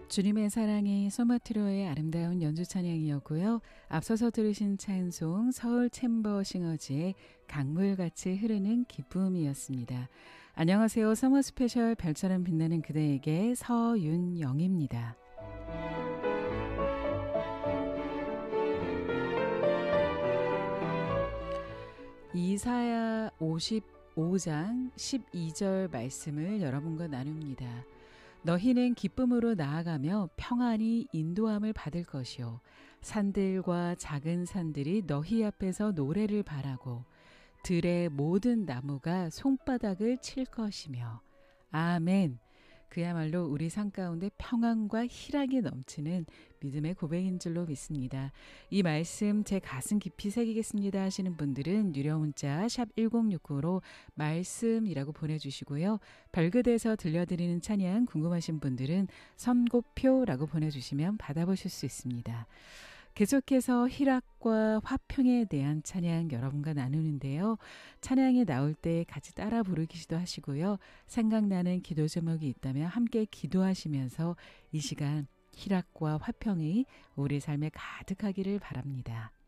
주님의 사랑이 소마트로의 아름다운 연주 찬양이었고요. 앞서서 들으신 찬송 서울 챔버 싱어즈의 강물같이 흐르는 기쁨이었습니다. 안녕하세요. 서머 스페셜 별처럼 빛나는 그대에게 서윤영입니다. 이사야 55장 12절 말씀을 여러분과 나눕니다. 너희는 기쁨으로 나아가며 평안히 인도함을 받을 것이요 산들과 작은 산들이 너희 앞에서 노래를 바라고 들의 모든 나무가 손바닥을 칠 것이며 아멘. 그야말로 우리 삶 가운데 평안과 희락이 넘치는 믿음의 고백인 줄로 믿습니다. 이 말씀 제 가슴 깊이 새기겠습니다 하시는 분들은 유료 문자 샵 1069로 말씀이라고 보내주시고요. 별그대에서 들려드리는 찬양 궁금하신 분들은 선고표라고 보내주시면 받아보실 수 있습니다. 계속해서 희락과 화평에 대한 찬양 여러분과 나누는데요. 찬양이 나올 때 같이 따라 부르기도 하시고요. 생각나는 기도 제목이 있다면 함께 기도하시면서 이 시간 희락과 화평이 우리 삶에 가득하기를 바랍니다.